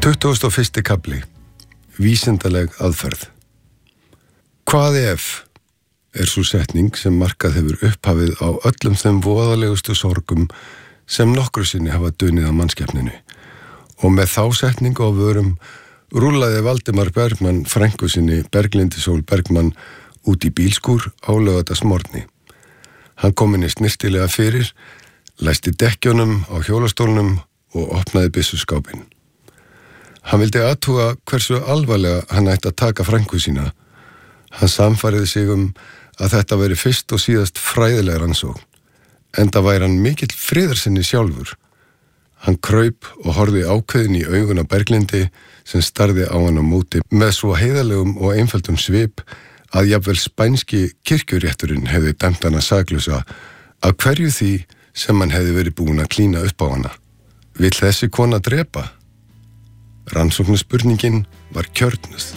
21. kafli. Vísindaleg aðferð. Hvað ef svo setning sem markað hefur upphafið á öllum þeim voðalegustu sorgum sem nokkru sinni hafa dunið á mannskepninu. Og með þá setningu á vörum rúllaði Valdimar Bergmann frænku sinni Berglindi Sól Bergmann út í bílskúr á laugardagsmorgni. Hann kom henni snirtilega fyrir, læsti dekkjunum á hjólastólnum og opnaði byssuskápinn. Hann vildi athuga hversu alvarlega hann ætti að taka frænku sína. Hann sannfærði sig að þetta veri fyrst og síðast fræðileg rannsókn, enda væri hann mikill friðarsinni sjálfur. Hann kraup og horfði ákveðin í augun á Berglindi sem starði á hann á móti með svo heiðarlegum og einföldum svip að jafnvel spænski kirkjurétturinn hefði dæmt hana saklausa af hverju því sem hann hefði verið búin að klína upp á hana. Vill þessi kona drepa? Rannsóknarspurningin var kjörnuð.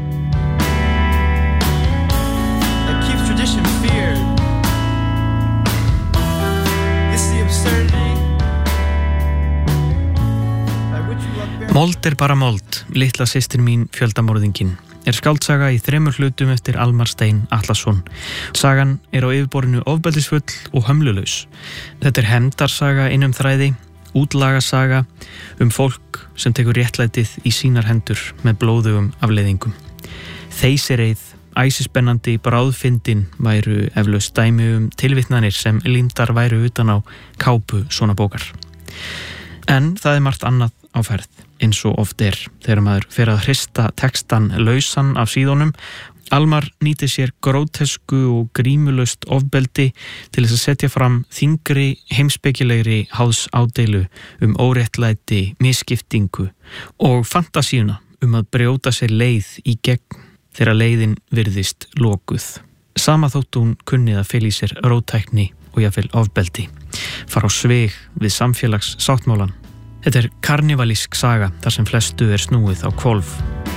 Mold bara mold, litla systir mín fjöldamorðingin, skáldsaga í 3 hlutum eftir Almar Stein Atlason. Sagan á yfirborðinu ofbeldisfull og hömlulaus. Þetta hefndarsaga innum þræði, útlagasaga fólk sem tekur réttlætið í sínar hendur með blóðugum afleiðingum. Þeysireið, æsispennandi bráðfyndin væru eflaust dæmi tilvitnanir sem límdar væru utan á kápu svona bókar. En það margt annað á ferð, eins og oft þegar maður fer að hrista textan lausan af síðunum. Almar nýti sér grótesku og grímulaust ofbeldi til þess að setja fram þyngri, heimspekilegri háðsádeilu óréttlæti, misskiptingu og fantasíuna að brjóta sér leið í gegn þegar leiðin virðist lokuð. Sama þótt hún kunni að fela í sér róttækni og jafnvel ofbeldi, fara á svig við samfélagssáttmálan. Þetta karnivalísk saga þar sem flestu snúið á hvolf.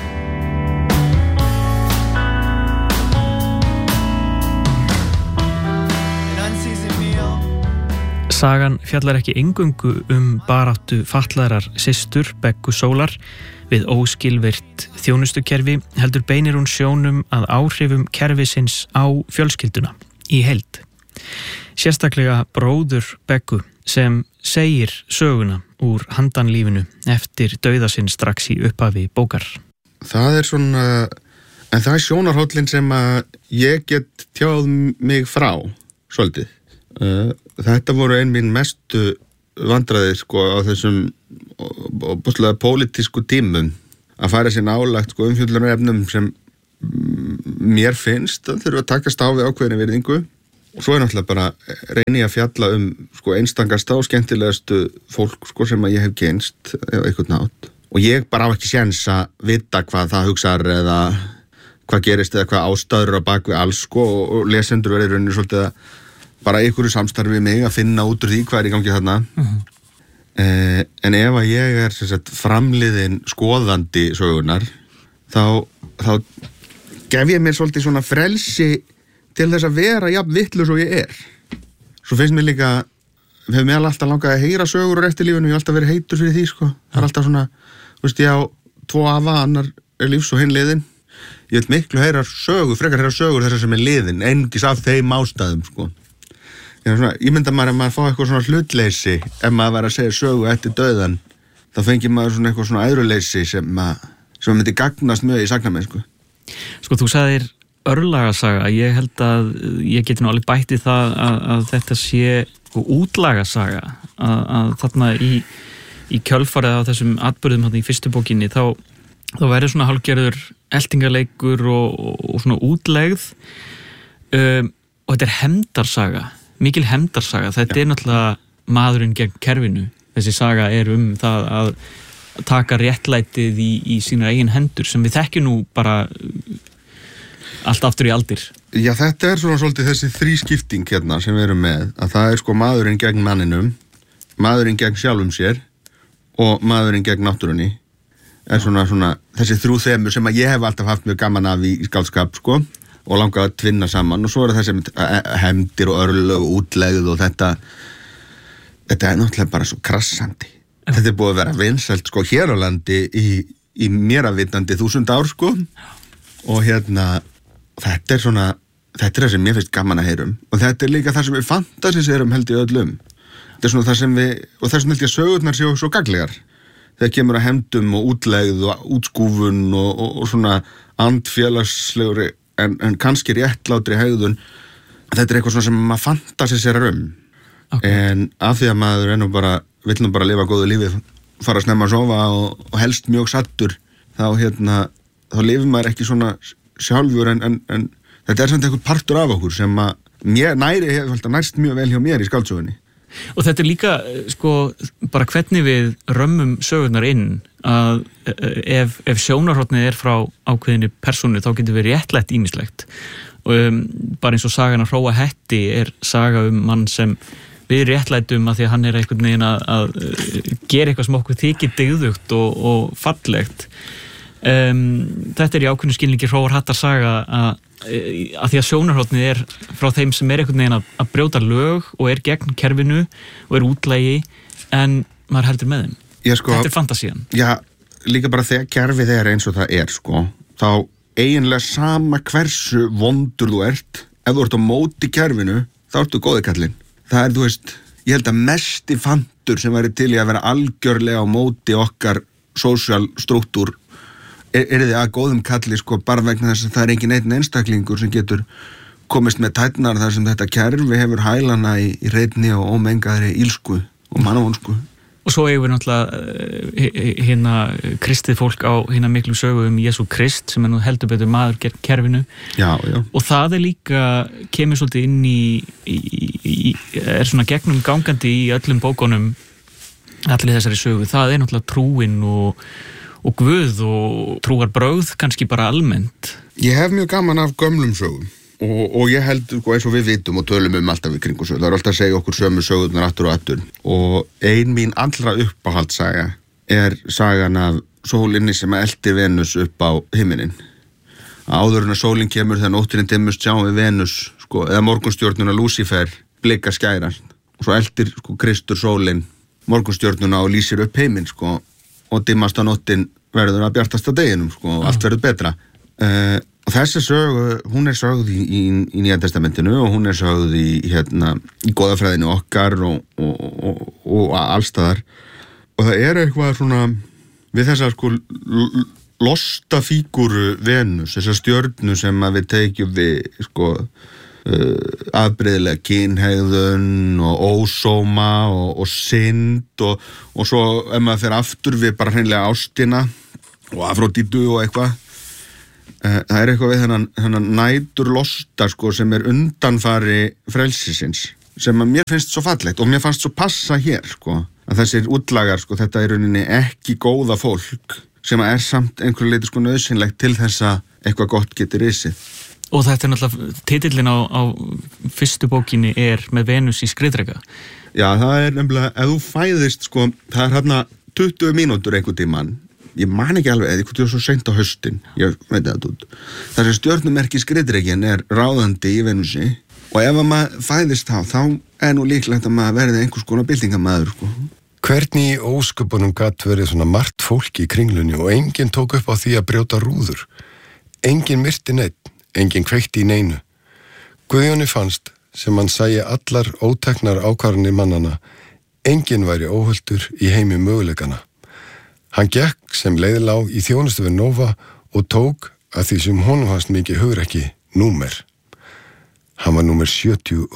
Sagan fjallar ekki eingöngu baráttu fatlaðrar systur Beggu Sólar við óskilvirkt þjónustukerfi, heldur beinir hún sjónum að áhrifum kerfisins á fjölskylduna í heild. Sérstaklega bróður Beggu sem segir söguna úr handanlífinu eftir dauða sinn strax í upphafi bókar. Það svona, en það sjónarhóllinn sem að ég get tjáð mig frá svolítið. Þetta voru ein mín mestu vandræði á þessum bústlega pólitísku tímum að fara sér nálagt umfjöllunarefnum sem mér finnst að þurfa að takast á við ákveðinni virðingu. Og svo náttúrulega bara reyni að fjalla einstangasta og skemmtilegastu fólk sem að ég hef kynst eða einhvern nátt. Og ég bara á ekki séns að vita hvað það hugsar eða hvað gerist eða hvað ástæður á bak við alls og lesendur verið rauninni svolítið að bara einhverju samstarfi mig að finna út úr því hvað í gangi þarna. En ef að ég framliðin skoðandi sögunar þá gef ég mér svolítið svona frelsi til þess að vera jafn vitlaus og ég Svo finnst mér líka hefur mig alltaf langað að heyra sögur úr eftirlífinu, ég hef alltaf verið heitur fyrir því Það alltaf svona, ég á 2 afa, annar lífs og hinn liðin. Ég vil miklu frekar heyra sögur þessar sem liðin, einungis af þeim ástæðum Ég myndi að maður fá eitthvað svona hlutleysi ef maður var að segja sögu eftir dauðan, þá fengi maður svona eitthvað svona æðruleysi sem myndi gagnast mjög í sagnamennsku. Þú sagðir örlagasaga, ég held að ég geti alveg bætt í það að þetta sé útlagasaga, að þarna í kjölfarið á þessum atburðum í fyrstu bókinni þá væri svona hálfgerður eltingarleikur og svona útlegð og þetta hefndarsaga, mikil hefndarsaga. Þetta náttúrulega maðurinn gegn kerfinu. Þessi saga það að taka réttlætið í sínar eigin hendur sem við þekkjum nú bara allt aftur í aldir. Já, þetta svona svolítið þessi þrískipting hérna sem við erum með, að það maðurinn gegn manninum, maðurinn gegn sjálfum sér og maðurinn gegn náttúrunni. Svona þessi 3 þemur sem að ég hef alltaf haft mjög gaman af í skáldskap og langað að tvinna saman, og svo þessi hefndir og örlög og útlegð og þetta náttúrulega bara svo krassandi Þetta búið að vera vinsælt sko hér á landi í mér að vitandi 1000 ár sko og þetta er það sem mér finnst gaman að heyrum og þetta er líka það sem við fantasíserum held í öllum. Þetta er svona það sem og þessum held ég að sögurnar séu svo gagnlegar. Þegar kemur að hefndum og útlegð og útskúfun og svona andfélagslegri en kannski réttlátri hegðun. Þetta er eitthvað svona sem maður fantasíserar Okay. En af því að maður vill nú bara lifa góðu lífi, fara að snemma að sofa og helst mjög sattur, þá lifir maður ekki svona sjálfur en þetta samt einhver partur af okkur sem að nærst mjög vel hjá mér í skáldsögunni. Og þetta líka, sko, bara hvernig við römmum sögurnar inn að ef sjónarhornið frá ákveðinni persónu þá getur við réttlætt ýmislegt. Bara eins og sagan af Hróa hetti saga mann sem við réttlætum að því að hann einhvern veginn að gera eitthvað sem okkur þykir dygðugt og fallegt. Þetta í ákveðnu skilningi Hróar hattar saga að því að sjónarhornið frá þeim sem einhvern veginn að brjóta lög og gegn kerfinu og útlægi en maður heldur með þeim. Þetta fantasían. Já, líka bara þegar kerfið eins og það sko, þá eiginlega sama hversu vondur þú ert, ef þú ert á móti kerfinu, þá ertu góði kallinn. Það þú veist, ég held að mesti fantur sem væri til í að vera algjörlega á móti okkar social struktúr þið að góðum kalli sko bara vegna þess að það engin einn einstaklingur sem getur komist með tærnar þar sem þetta kerfi hefur hælana í reinni og ómengaðri ílsku og mannavonsku. Og svo eigum við náttúrulega kristið fólk á miklu sögu Jesú Krist sem nú heldur betur maður gegn kerfinu. Já. Og það líka kemur svolítið inn í svona gegnum gangandi í öllum bókunum allir þessari sögu. Það náttúrulega trúin og Guð og trúarbrögð kannski bara almennt. Ég hef mjög gaman af gömlum sögum. Og ég held, eins og við vitum og tölum alltaf í kringu sögur, það alltaf að segja okkur sömu sögurnar aftur og aftur og ein mín allra uppáhaldssaga sagan af sólinni sem elti Venus upp á himinin. Áður en að sólin kemur þegar nóttin dimmust sjáum við Venus, eða morgunstjörnuna Lúsífer blika skærast og svo eltir Kristur sólin morgunstjörnuna og lýsir upp heiminn og dimmasta nóttin verður að bjartasta deginum og allt verður betra. Og þessi sögu, hún sögð í Nýja testamentinu og hún sögð í goðafræðinu okkar og allstaðar. Og það eitthvað svona við þessar losta fígúru Venus, þessar stjörnu sem að við tekjum við afbrigðilega kynhegðun og ósóma og synd og svo ef maður fer aftur við bara hreinlega ástina og Afrodítu og eitthvað. Það eitthvað við þennan næturlosta sem undanfari frelsisins sem að mér finnst svo fallegt og mér fannst svo passa hér að þessir útlagar þetta rauninni ekki góða fólk sem að samt einhverju leyti nauðsynlegt til þess að eitthvað gott getur risið. Og þetta náttúrulega titillinn á fyrstu bókinni með Venus í skriðdreka. Já, það nefnilega, ef þú fæðist það hérna 20 mínútur einhvern tímann. Ég man ekki alveg, eða ég svo seint á haustin, ég veit það út. Það sem stjörnumerki skriðdrekinn ráðandi í Venusi og ef maður fæðist þá nú líklegt að maður verði einhvers konar byltingamaður. Hvernig í ósköpunum gat verið svona margt fólki í kringlunni og enginn tók upp á því að brjóta rúður? Enginn myrti neitt, enginn kveikti í neinu. Guðjóni fannst, sem hann sæi allar óteknar ákvarðanir mannana, enginn væri óhultur í heimi möguleikana. Hann gekk sem leiðilá í þjónustu við Nova og tók að því sem honum fannst mikið hugrekki númer. Hann var númer 72.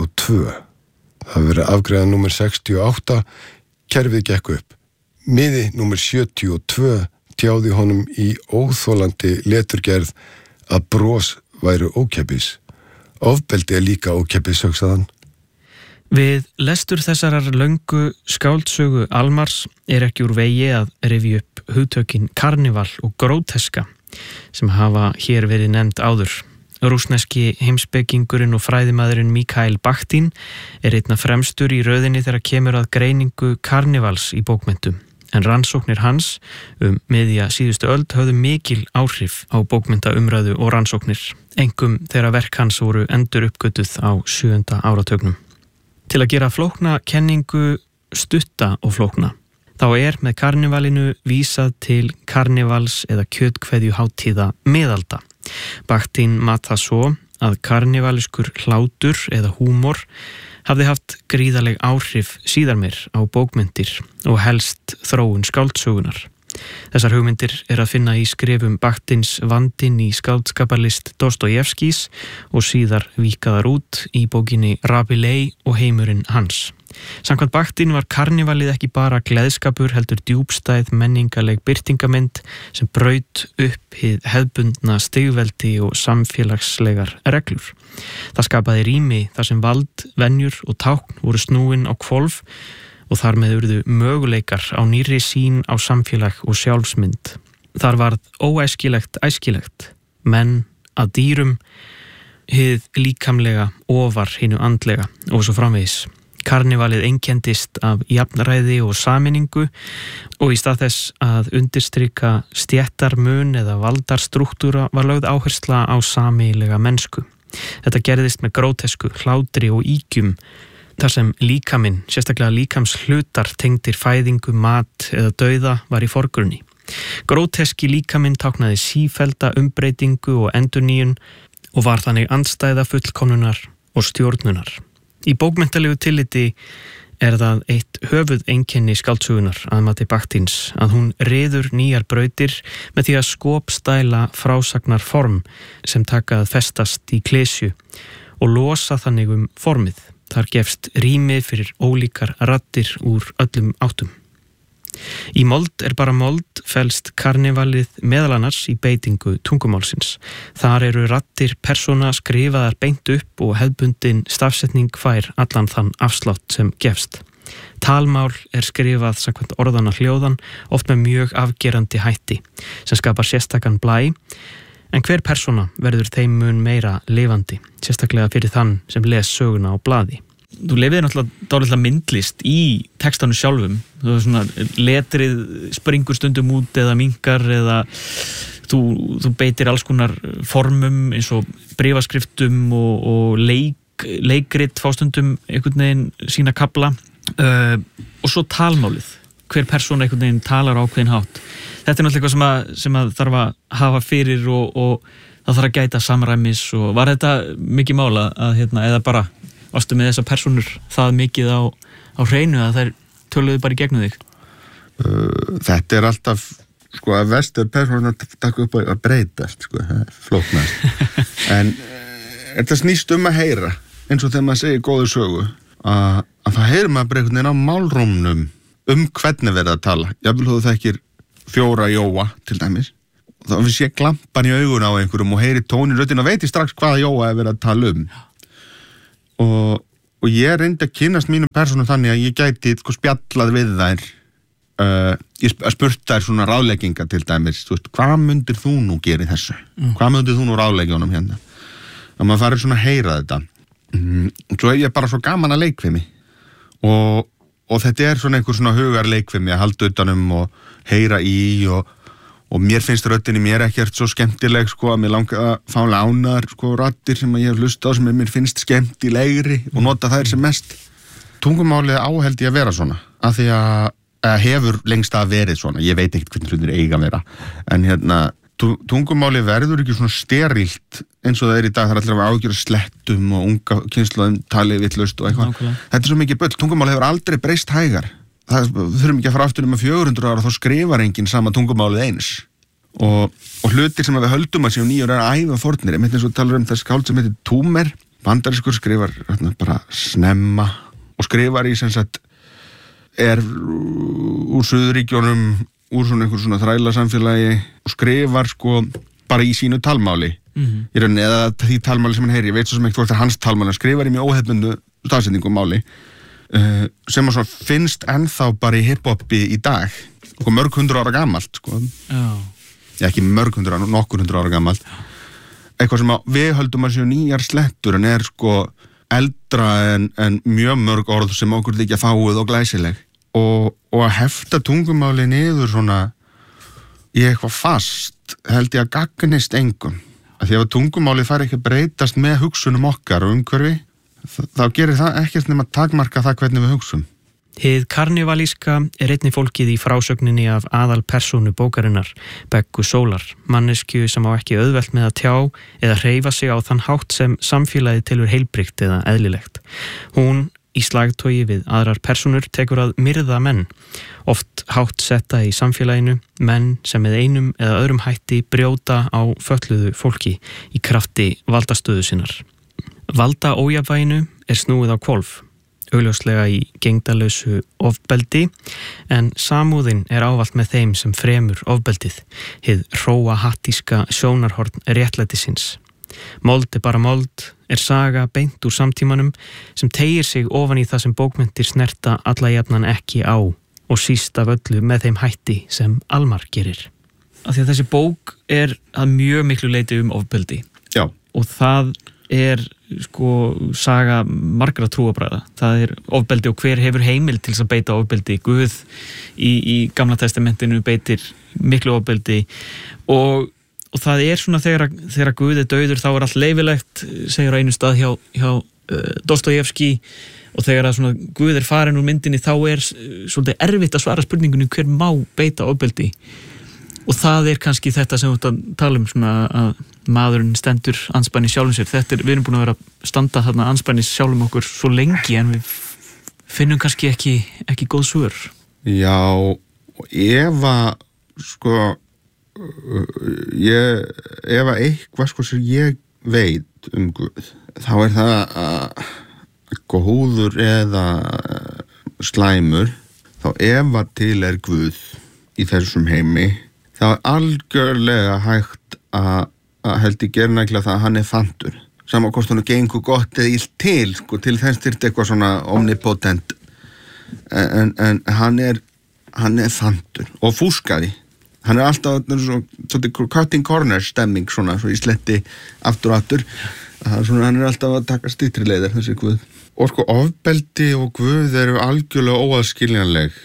Það verið afgreiðan númer 68, kerfið gekk upp. Miði númer 72 tjáði honum í óþolandi leturgerð að bros væru ókeypis. Ofbeldi líka ókeypis, hugsaðan. Við lestur þessarar löngu skáldsögu Almars ekki úr vegi að rifja upp hugtökin karnival og gróteska sem hafa hér verið nefnd áður. Rússneski heimspekingurinn og fræðimaðurinn Mikhail Bakhtin einna fremstur í röðinni þegar kemur að greiningu karnivals í bókmenntum. En rannsóknir hans miðja síðustu öld höfðu mikil áhrif á bókmenntaumræðu og rannsóknir, einkum þegar verk hans voru endur uppgötuð á 7. áratugnum. Til að gera flókna kenningu stutta og flókna Þá með karnevalinu vísað til karnevals eða kjötkveðjuhátíða miðalda. Bakhtin mat það svo að karnevaliskur hlátur eða húmor hafði haft gríðaleg áhrif síðar meir á bókmyndir og helst þróun skáldsögunar. Þessar hugmyndir að finna í skrifum Bakhtins Vandinn í skáldskaparlist Dostojevskís og síðar víkaðar út í bókinni Rabelais og heimurinn hans. Samkvæmt Bakhtin var karnevalið ekki bara gleðskapur heldur djúpstæð menningaleg birtingamynd sem braut upp hið hefðbundna stigveldi og samfélagslegar reglur. Það skapaði rými þar sem vald, venjur og tákn voru snúin á hvolf og þar með urðu möguleikar á nýrri sýn á samfélag og sjálfsmynd. Þar varð óæskilegt æskilegt, menn að dýrum, hið líkamlega ofar hinu andlega og svo framvegis. Karnevalið einkenndist af jafnræði og sameiningu og í stað þess að undirstrika stéttarmun eða valdarstrúktúra var lögð áhersla á sameiginlega mennsku. Þetta gerðist með grótesku, hlátri og ýkjum, þar sem líkaminn, sérstaklega líkamshlutar tengdir fæðingu, mat eða dauða var í forgrunni. Gróteski líkaminn táknaði sífellda umbreytingu og endurnýjun og var þannig andstæða fullkomnunar og stjórnunar. Í bókmenntalegu tilliti það eitt höfuðeinkenni skáldsögunar að mati Bakhtins að hún ryður nýjar brautir með því að skopstæla frásagnar form sem taka að festast í klesju og losa þannig formið. Þar gefst rými fyrir ólíkar raddir úr öllum áttum. Í mold bara mold felst karnevalið meðal annars í beitingu tungumálsins. Þar eru raddir persóna skrifaðar beint upp og hefðbundin stafsetning fær allan þann afslátt sem gefst. Talmál skrifað samkvæmt orðana hljóðan, oft með mjög afgerandi hætti, sem skapar sérstakan blæ, en hver persóna verður þeim mun meira lifandi, sérstaklega fyrir þann sem les söguna á blaði. Þú lifið náttúrulega dálítið myndlist í textanum sjálfum. Þú er svona, letrið springur stundum út eða minkar eða þú beitir alls konar formum eins og bréfaskriftum og leikrit fá stundum einhvern veginn sína kafla og svo talmálið. Hver persóna einhvern veginn talar á ákveðin hátt. Þetta er náttúrulega eitthvað sem að þarf að hafa fyrir og það þarf að gæta samræmis og var þetta mikið mála að eða bara varstu með þessar persónur það mikið á hreinu að þær töluðu bara í gegnum þig? Þetta er alltaf að vestur persónur taka upp að breytast flóknast en þetta snýst að heyra eins og þegar maður segir góðu sögu að það heyrir maður bara einhvern veginn á málrómnum hvernig verið að tala. Jafnvel þú þekkir 4 Jóa til dæmis og þá sé glampan í augun á einhverjum og heyri tónin röddina og veit strax hvaða Jóa verið að tala og ég reyndi að kynnast mínum persónum þannig að ég gæti spjallað við þær ég spurt þær svona ráðlegginga til dæmis, hvað myndir þú nú gera í þessu? Hvað myndir þú nú ráðleggjónum hérna? Að maður farið svona að heyra þetta svo ég bara svo gaman að leikfimi og þetta er svona einhver svona hugar leikfimi að halda utanum og heyra í og mér finnst röddinni mér ekkert svo skemmtileg að mér langar að fá lánar raddir sem ég hef hlustað á sem mér finnst skemmtilegri og nota þær sem mest. Tungumálið áheld ég að vera svona af því að hefur lengst að verið svona, ég veit ekkert hvernig hlutir eiga að vera en tungumálið verður ekki svona sterilt eins og það er í dag, það er allir að ágjöra slettum og unga kynslaðum talið vitlaust og eitthvað. Þetta er svo mikið bull, tungumálið hefur aldrei breyst hægar. Það þurfum ekki að fara aftur 400 ára þá skrifar enginn sama tungumálið eins og hlutir sem við höldum að séu nýjur að æfa fornir eins og talar þess skáld sem heitir Túmer bandarískur skrifar bara snemma og skrifar í sem sagt úr Suðuríkjónum úr svona einhver svona þræla samfélagi og skrifar bara í sínu talmáli í rauninni eða því talmáli sem hann heyri, ég veit svo sem ekkert hvort það er hans talmáli, hann skrifar í mjög óhefbundu stafsetningu máli sem að svo finnst ennþá bara í hiphopi í dag og mörg 100 ára gamalt ekki mörg 100 ára, nokkur 100 ára gamalt eitthvað sem að við höldum að séu nýjar slettur en er eldra en mjög mörg orð sem okkur þykja fáið og glæsileg og að hefta tungumáli niður svona í eitthvað fast held ég að gagnist engum að því að tungumálið fær ekki að breytast með hugsunum okkar og umhverfi þá gerir það ekkert nema takmarka það hvernig við hugsum. Hið karnivalíska einnig fólkið í frásögninni af aðal persónu bókarinnar, Beggu Sólar, manneskju sem á ekki auðvelt með að tjá eða hreyfa sig á þann hátt sem samfélagið telur heilbrigt eða eðlilegt. Hún, í slagtogi við aðrar persónur, tekur að myrða menn, oft hátt setta í samfélaginu, menn sem með einum eða öðrum hætti brjóta á fötluðu fólki í krafti valdastöðu sinnar. Valda ójafvæginu snúið á hvolf, augljóslega í gegndarlausu ofbeldi, en samúðin ávallt með þeim sem fremur ofbeldið, hið hróa hattíska sjónarhorn réttlætisins. Mold bara mold saga beint úr samtímanum sem teygir sig ofan í það sem bókmenntir snerta alla jafnan ekki á og síst af öllu með þeim hætti sem Almar gerir. Af því að þessi bók að mjög miklu leyti ofbeldi. Já. Og það saga margra trúarbragða. Það ofbeldi og hver hefur heimild til þess að beita ofbeldi. Guð í Gamla testamentinu beitir miklu ofbeldi og það svona þegar Guð dauður þá allt leyfilegt, segir á einu stað hjá Dostojevski, og þegar svona Guð farin úr myndinni þá svolítið erfitt að svara spurningunni hver má beita ofbeldi. Og það kannski þetta sem við ætlum að tala svona að maðurinn stendur andspænis sjálfum sér. Við erum búin að vera að standa þarna andspænis sjálfum okkur svo lengi en við finnum kannski ekki góð svör. Já, ef eitthvað sem ég veit Guð, þá það að góður eða slæmur, þá ef til Guð í þessum heimi, þá algjörlega hægt að held ég gera nægilega það að hann fantur. Sama hvort hann gengur gott eða illt til þess þyrfti eitthvað svona omnipotent. En hann fantur og fúskaði. Hann alltaf svona cutting corner stemming svona, svo í sletti aftur og aftur. Hann alltaf að taka styttri leiðir, þessi Guð. Og ofbeldi og Guð eru algjörlega óaðskiljanleg.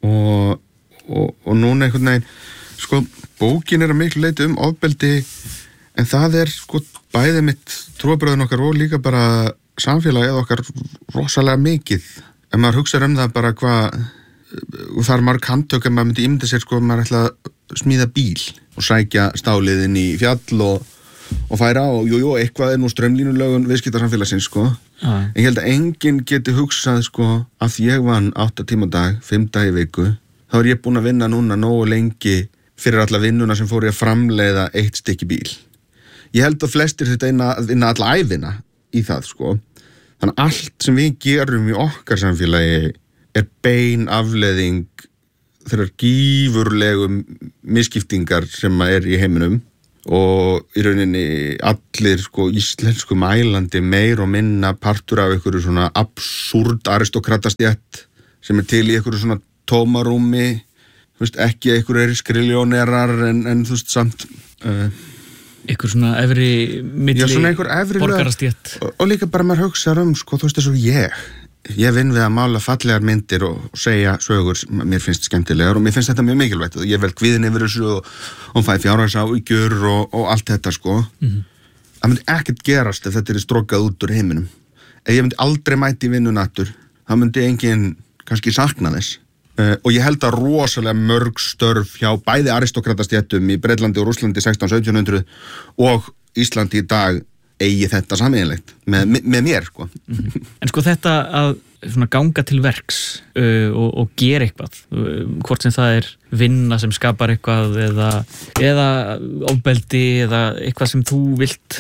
Og núna einhvern veginn, bókin að miklu leyti ofbeldi, en það bæði mitt trúarbröðin okkar og líka bara samfélagið okkar rosalega mikið. En maður hugsar það bara og það marg handtök en maður myndi ímynda sér maður ætla að smíða bíl og sækja stálið inn í fjall og færa og eitthvað nú straumlínulögun viðskiptasamfélagsins En ég held að enginn geti hugsað að ég vann 8 tíma á dag, 5 daga í viku, þá ég búin að vinna núna nógu lengi fyrir alla vinnuna sem fór ég að framleiða 1 stykki bíl. Ég held að flestir þetta vinna alla ævina í það, Þannig að allt sem við gerum í okkar samfélagi bein afleiðing þeirrar gífurlegum misskiptingar sem í heiminum og í rauninni allir íslensku mælandi meir og minna partur af einhverju svona absúrd aristokratastjætt sem til í einhverju svona tómarúmi, ekki einhverju skriljónerar en samt einhver svona efri milli borgarastjætt. Og líka bara maður hugsa þess að ég vinn við að mála fallegar myndir og segja sögur sem mér finnst skemmtilegar og mér finnst þetta mjög mikilvægt og ég vel kvíðin yfir þessu og fæ fjárhagsáhyggjur og allt þetta Það myndi ekkert gerast ef þetta strókað út úr heiminum. Ef ég myndi aldrei mæti vinnunattur, þá myndi enginn kannski sakna þess. Og ég held að rosalega mörg störf hjá bæði aristokratastjættum í Bretlandi og Rússlandi 1600-1700 og Íslandi í dag eigi þetta sameiginlegt með mér En þetta að ganga til verks og gera eitthvað, hvort sem það vinna sem skapar eitthvað eða ofbeldi eða eitthvað sem þú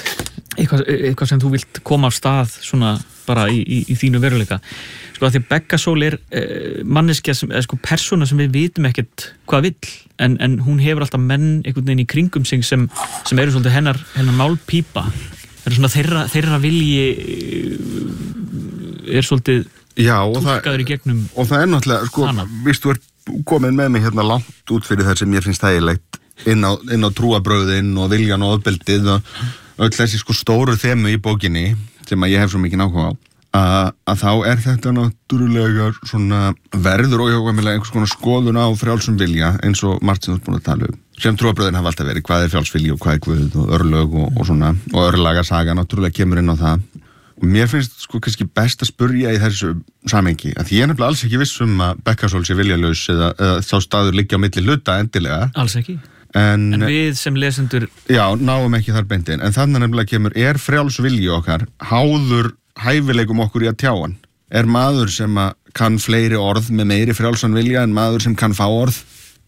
vilt koma af stað svona bara í þínu veruleika. Að því að Begga Sól manneskja sem persóna sem við vitum ekkert hvað vill, en hún hefur alltaf menn einhvern veginn í kringum sig sem eru svolítið hennar málpípa. Það svona þeirra vilji svolítið túlkaður í gegnum og það náttúrulega, þú komin með mig hérna langt út fyrir það sem ég finnst þægilegt inn á trúarbrögðin og viljan og ofbeldið og öll þessi stóru þemu í bókinni sem að ég hef svo mikið áhuga á að þá þetta náttúrulega svona verður óhjákvæmilega einhvers konar skoðun á frjálsum vilja eins og margt sem þú ert búin að tala sem trúarbrögðin hafa alltaf verið, hvað frjálsvilji og hvað Guð og örlög og svona, og örlagasaga náttúrulega kemur inn á það Og mér finnst sko kannski best að spurja í þessu samhengi, að ég nefnilega alls ekki viss að bekkasól sé viljalaus eða sá staður liggja á milli hluta endilega. Alls ekki. En við sem lesendur... Já, náum ekki þar beintinn. En þannig nefnilega kemur, frjáls vilji okkar háður hæfileikum okkur í að tjá hann? Maður sem kann fleiri orð með meiri frjálsan vilja en maður sem kann fá orð?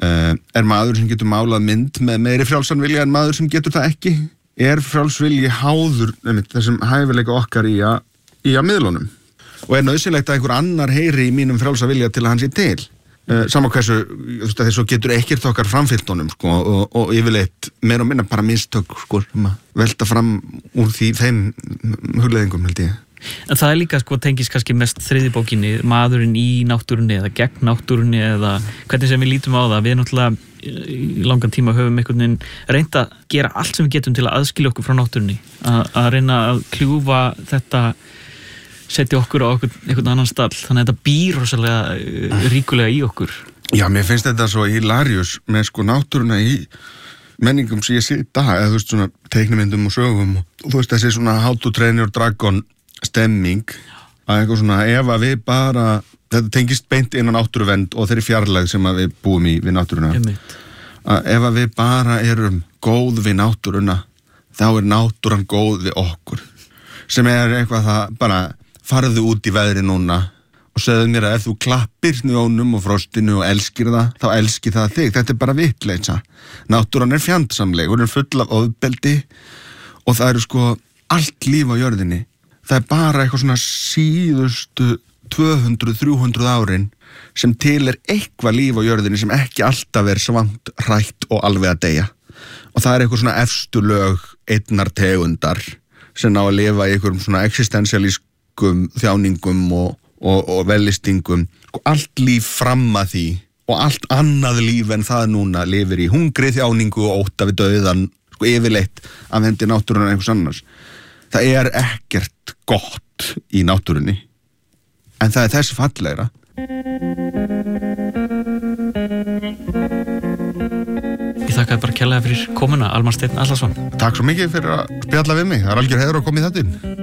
Maður sem getur málað mynd með meiri frjálsan vilja en maður sem getur það ekki? Frjáls vilji háður þessum hæfileika okkar í að miðlunum? Og nauðsynlegt að einhver annar heyri í mínum frjálsa vilja til að hann sé til? Sama hversu, þess að getur ekkert okkar framfyllt honum, sko, og yfirleitt meira og minna bara mistök, sko, velta fram úr þeim hugleiðingum, held ég. En það líka, sko, tengist kannski mest þriðju bókinni, maðurinn í náttúrunni eða gegn náttúrunni eða hvernig sem við lítum á það. Við náttúrulega í langan tíma höfum einhvern veginn reynt að gera allt sem við getum til að aðskilja okkur frá náttúrunni, að reyna að kljúfa þetta, setja okkur á einhvern annan stall, þannig að þetta býr rosalega ríkulega í okkur. Já, mér finnst þetta svo hilarious með sko náttúruna í menningum sem ég sé í dag, eða þú veist svona teiknimyndum og sögum, og þú veist þessi svona How to Train Your Dragon stemming, að eitthvað svona ef að við bara, þetta tengist beint innan náttúruvernd og þeirri fjarlægð sem að við búum í við náttúruna, að ef að við bara erum góð við náttúruna, þá náttúran góð við okkur, sem eitthvað það bara farðu út í veðri núna og segðu mér að ef þú klappir snjónum og frostinu og elskir það, þá elskir það þig. Þetta bara vitleysa. Náttúran fjandsamleg, hún full af ofbeldi og það eru sko allt líf á jörðinni. Það bara eitthvað svona síðustu 200-300 árin sem til eitthvað líf á jörðinni sem ekki alltaf svangt, hrætt og alveg að deyja. Og það eitthvað svona efstu lög einnar tegundar sem ná að lifa í einhverjum svona existentialískum þjáningum og vellistingum, og allt líf fram að því og allt annað líf en það núna lifir í hungri, þjáningu og ótta við dauðan, sko yfirleitt af hendi náttúrunar einhvers annars. Það ekkert gott í náttúrunni, en það þess fallegra. Ég þakkaði bara kærlega fyrir komuna, Almar Steinn Atlason. Takk svo mikið fyrir að spjalla við mig, það algjör heiður að koma í þetta inn.